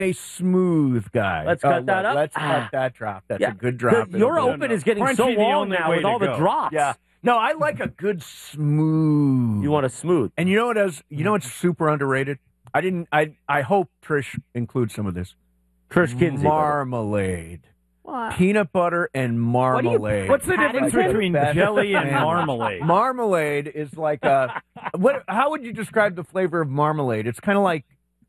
a smooth guy. Let's cut that up. Let's cut that drop. That's a good drop. Your open is getting so long now with all the drops. Yeah. No, I like a good smooth. You want a smooth. And you know what is? You know what's super underrated? I hope Trish includes some of this. Trish Kinsey. Marmalade. What? Peanut butter and marmalade. What's the difference between jelly and marmalade? Marmalade is like a how would you describe the flavor of marmalade? It's kind of like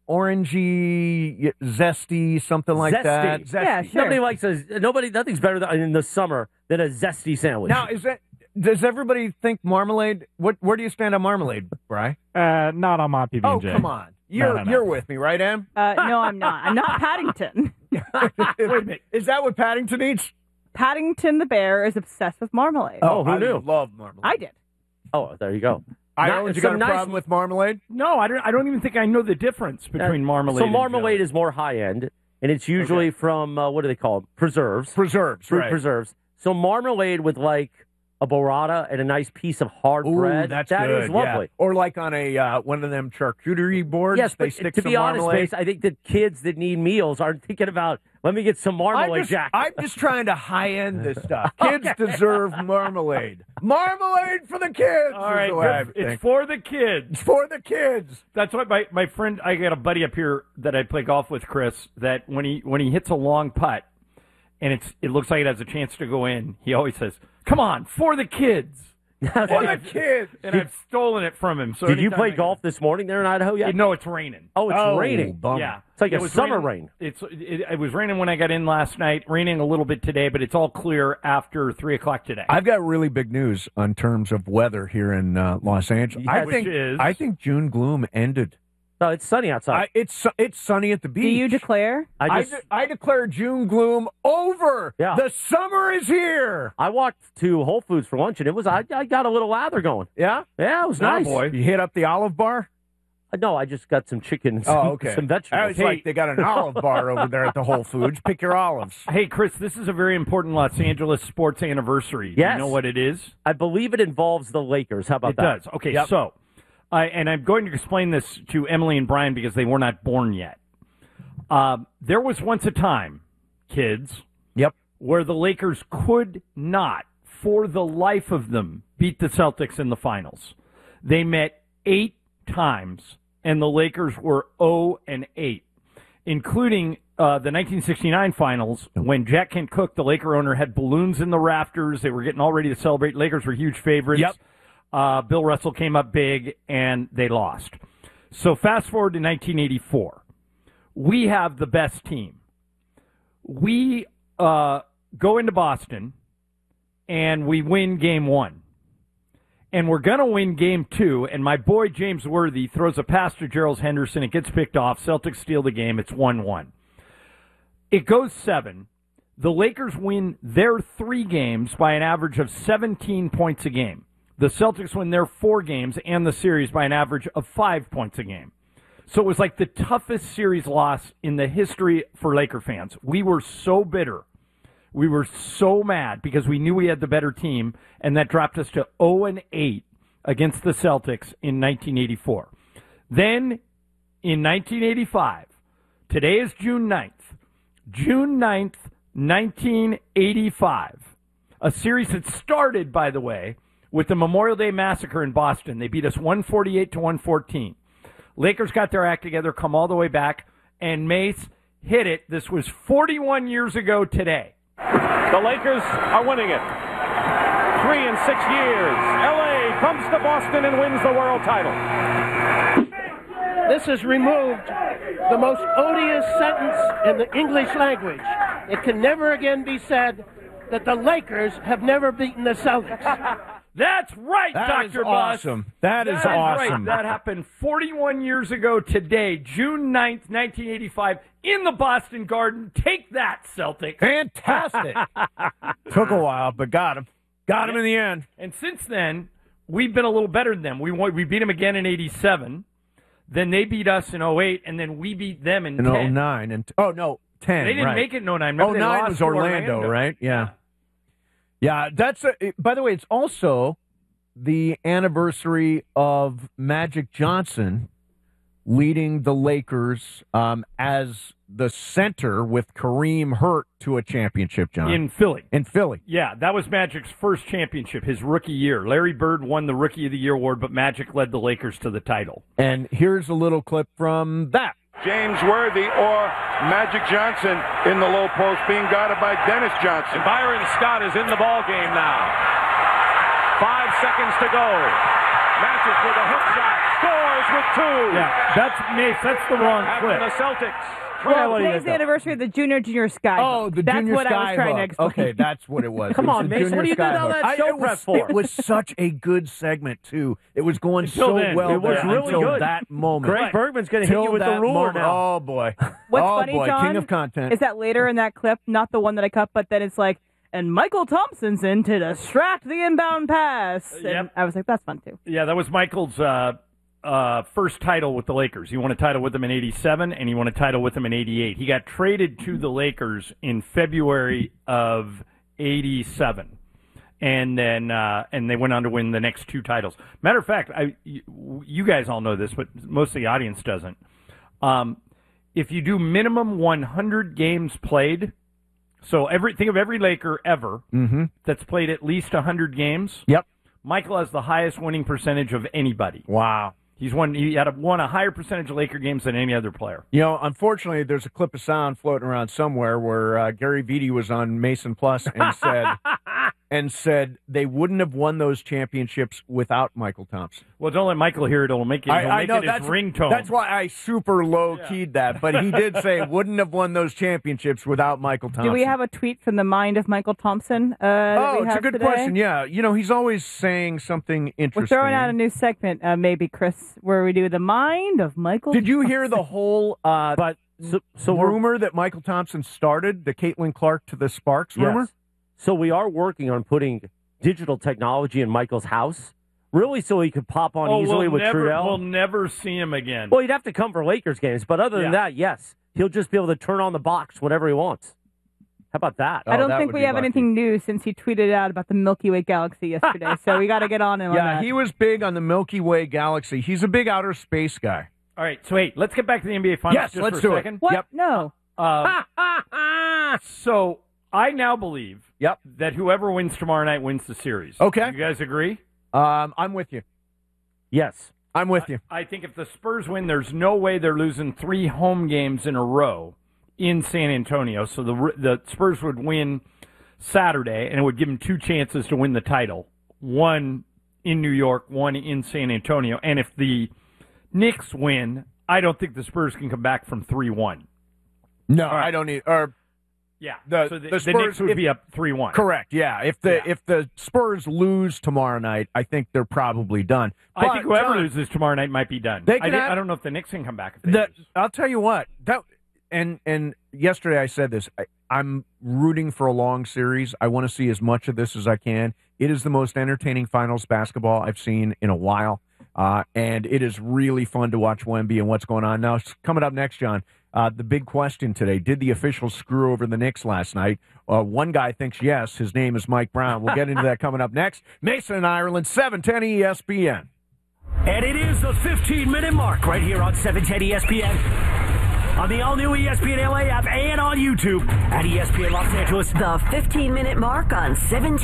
orangey, zesty, something like that. Zesty. Yeah, sure. Nothing's better in the summer than a zesty sandwich. Now, does everybody think marmalade? Where do you stand on marmalade, Bri? Not on my PB&J. Oh, come on. You're with me, right, Em? No, I'm not. I'm not Paddington. Wait a minute. Is that what Paddington eats? Paddington the bear is obsessed with marmalade. Oh, who I knew? love marmalade. I did. Oh, there you go. You got a problem with marmalade? No, I don't even think I know the difference between marmalade. So marmalade is more high end, and it's usually from what do they call them? Preserves. Preserves, Fruit right. preserves. So marmalade with like a burrata and a nice piece of hard bread. That's that good. is lovely. Yeah. Or like on a one of them charcuterie boards. Yes, they but stick to some be honest, marmalade. Base, I think that kids that need meals aren't thinking about, let me get some marmalade, Jack. I'm just trying to high-end this stuff. Kids deserve marmalade. Marmalade for the kids. All right, it's for the kids. It's for the kids. That's what my friend. I got a buddy up here that I play golf with, Chris. That when he hits a long putt, and it looks like it has a chance to go in, he always says, "Come on, for the kids." For the kids. And I've stolen it from him. So did you play golf this morning there in Idaho yet? No, it's raining. Oh, it's raining. Bummer. Yeah. It's like It a was summer raining. rain. It was raining when I got in last night, raining a little bit today, but it's all clear after 3 o'clock today. I've got really big news on terms of weather here in Los Angeles. I think June gloom ended. No, it's sunny outside. It's sunny at the beach. Do you declare? I declare June gloom over. Yeah. The summer is here. I walked to Whole Foods for lunch, and I got a little lather going. Yeah? Yeah, it was nice. boy. You hit up the Olive Bar? No, I just got some chicken and some vegetables. I was like, they got an olive bar over there at the Whole Foods. Pick your olives. Hey, Chris, this is a very important Los Angeles sports anniversary. Yes. Do you know what it is? I believe it involves the Lakers. How about It that? does. Okay, Yep. so, and I'm going to explain this to Emily and Brian because they were not born yet. There was once a time, kids, where the Lakers could not, for the life of them, beat the Celtics in the finals. They met 8 times, and the Lakers were 0-8, including the 1969 finals when Jack Kent Cooke, the Laker owner, had balloons in the rafters. They were getting all ready to celebrate. Lakers were huge favorites. Yep. Bill Russell came up big, and they lost. So fast forward to 1984. We have the best team. We go into Boston, and we win Game 1. And we're going to win Game 2, and my boy James Worthy throws a pass to Gerald Henderson. It gets picked off. Celtics steal the game. It's 1-1. It goes 7. The Lakers win their 3 games by an average of 17 points a game. The Celtics win their 4 games and the series by an average of 5 points a game. So it was like the toughest series loss in the history for Laker fans. We were so bitter. We were so mad because we knew we had the better team, and that dropped us to 0-8 against the Celtics in 1984. Then, in 1985, today is June 9th. June 9th, 1985. A series that started, by the way, with the Memorial Day Massacre in Boston. They beat us 148-114. Lakers got their act together, come all the way back, and Mace hit it. This was 41 years ago today. The Lakers are winning it. 3 in 6 years. L.A. comes to Boston and wins the world title. This has removed the most odious sentence in the English language. It can never again be said that the Lakers have never beaten the Celtics. That's right, That is Dr. Boss. awesome. That is Right. awesome. That happened 41 years ago today, June 9th, 1985, in the Boston Garden. Take that, Celtics. Fantastic. Took a while, but got him. Got him in the end. And since then, we've been a little better than them. We beat them again in 87. Then they beat us in 08, and then we beat them in 10. 09. And 10. They didn't right. make it in 09. Remember, they 09 lost was to Orlando, right? Yeah. Yeah, by the way, it's also the anniversary of Magic Johnson leading the Lakers as the center with Kareem hurt to a championship, John. In Philly. In Philly. Yeah, that was Magic's first championship, his rookie year. Larry Bird won the Rookie of the Year award, but Magic led the Lakers to the title. And here's a little clip from that. James Worthy or Magic Johnson in the low post being guarded by Dennis Johnson. And Byron Scott is in the ball game now. 5 seconds to go. Magic with a hook shot. Scores with 2. Yeah, that's the wrong After clip. the Celtics. Well, today's the anniversary of the Junior Sky. Oh, the That's Junior what Sky I was trying to Hook. explain. Okay, that's what it was. Come It was on, the Mason. Junior What are you Sky doing all Hook. that show prep for? It was such a good segment, too. It was going Until so then, well it was there really until good. that moment. Greg Bergman's going to hit Till you with the that ruler moment. now. Oh, boy. What's oh, funny, boy. John, King of content. is that later in that clip, not the one that I cut, but then it's like, and Michael Thompson's in to distract the inbound pass. And Yep. I was like, that's fun, too. Yeah, that was Michael's first title with the Lakers. He won a title with them in 87, and he won a title with them in 88. He got traded to the Lakers in February of 87. And then and they went on to win the next 2 titles. Matter of fact, you guys all know this, but most of the audience doesn't. If you do minimum 100 games played, so think of every Laker ever that's played at least 100 games. Yep. Michael has the highest winning percentage of anybody. Wow. He had won a higher percentage of Laker games than any other player. You know, unfortunately, there's a clip of sound floating around somewhere where Gary Vitti was on Mason Plus and said they wouldn't have won those championships without Michael Thompson. Well, don't let Michael hear it. It'll make it, I know his that's ringtone. That's why I super low-keyed that. But he did say wouldn't have won those championships without Michael Thompson. Do we have a tweet from the mind of Michael Thompson? It's a good question. Yeah. You know, he's always saying something interesting. We're throwing out a new segment, maybe, Chris, where we do the mind of Michael Did you hear the whole So rumor that Michael Thompson started, the Caitlin Clark to the Sparks rumor? Yes. So we are working on putting digital technology in Michael's house, really, so he could pop on easily with Trudell. We'll never see him again. Well, he'd have to come for Lakers games, but other than that, yes, he'll just be able to turn on the box whenever he wants. How about that? I don't that think would we be have lucky. anything new since he tweeted out about the Milky Way galaxy yesterday, so we got to get on him on Yeah, that. he was big on the Milky Way galaxy. He's a big outer space guy. All right, so hey, let's get back to the NBA Finals Yes, just let's for do a it. second. What? Yep. No. So I now believe Yep. that whoever wins tomorrow night wins the series. Okay. You guys agree? I'm with you. Yes. I'm with you. I think if the Spurs win, there's no way they're losing 3 home games in a row in San Antonio. So the Spurs would win Saturday, and it would give them 2 chances to win the title. One in New York, one in San Antonio. And if the Knicks win, I don't think the Spurs can come back from 3-1. No, right. I don't need. Or Yeah. The Knicks Spurs would be up 3-1. correct. Yeah. If the Spurs lose tomorrow night, I think they're probably done. I But, think whoever John, loses tomorrow night might be done. They can I don't know if the Knicks can come back. If they lose. I'll tell you what. And yesterday I said this. I'm rooting for a long series. I want to see as much of this as I can. It is the most entertaining finals basketball I've seen in a while. And it is really fun to watch Wemby and what's going on. Now, coming up next, John, the big question today, did the officials screw over the Knicks last night? One guy thinks yes. His name is Mike Brown. We'll get into that coming up next. Mason and Ireland, 710 ESPN. And it is the 15-minute mark right here on 710 ESPN. On the all-new ESPN LA app and on YouTube at ESPN Los Angeles. The 15-minute mark on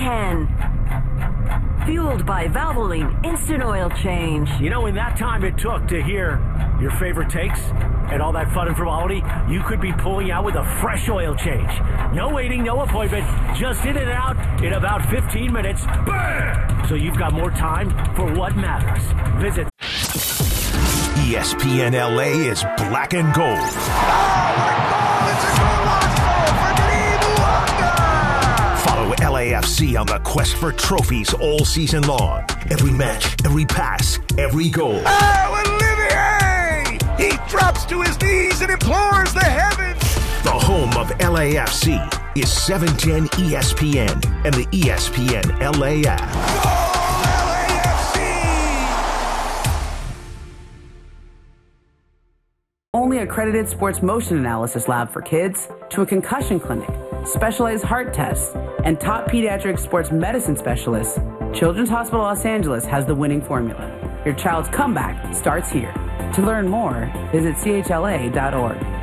710. Fueled by Valvoline Instant Oil Change. You know, in that time it took to hear your favorite takes and all that fun and frivolity, you could be pulling out with a fresh oil change. No waiting, no appointment, just in and out in about 15 minutes. Bam! So you've got more time for what matters. Visit ESPN LA is black and gold. Follow LAFC on the quest for trophies all season long. Every match, every pass, every goal. Oh, Olivier! He drops to his knees and implores the heavens. The home of LAFC is 710 ESPN and the ESPN LA app. Only accredited sports motion analysis lab for kids, to a concussion clinic, specialized heart tests, and top pediatric sports medicine specialists, Children's Hospital Los Angeles has the winning formula. Your child's comeback starts here. To learn more, visit chla.org.